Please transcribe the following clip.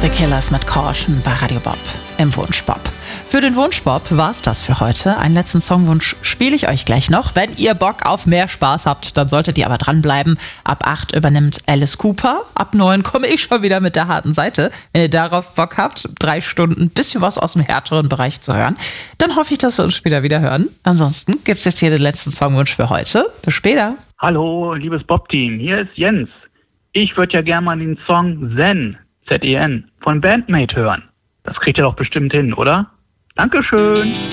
The Killers mit Caution bei Radio Bob im Wunschbob. Für den Wunschbob war's das für heute. Einen letzten Songwunsch spiele ich euch gleich noch. Wenn ihr Bock auf mehr Spaß habt, dann solltet ihr aber dranbleiben. Ab 8 übernimmt Alice Cooper. Ab 9 komme ich schon wieder mit der harten Seite. Wenn ihr darauf Bock habt, 3 Stunden ein bisschen was aus dem härteren Bereich zu hören, dann hoffe ich, dass wir uns später wieder hören. Ansonsten gibt's jetzt hier den letzten Songwunsch für heute. Bis später. Hallo, liebes Bob-Team, hier ist Jens. Ich würde ja gerne mal den Song Zen, Z-E-N, von Bandmate hören. Das kriegt ihr doch bestimmt hin, oder? Dankeschön.